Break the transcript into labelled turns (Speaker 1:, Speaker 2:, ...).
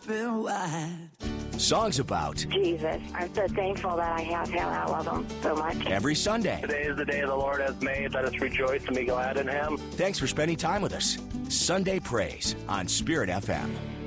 Speaker 1: open wide.
Speaker 2: Songs about
Speaker 3: Jesus. I'm so thankful that I have him. I love him so much.
Speaker 2: every Sunday.
Speaker 4: Today is the day the Lord has made. Let us rejoice and be glad in him.
Speaker 2: Thanks for spending time with us. Sunday Praise on Spirit FM.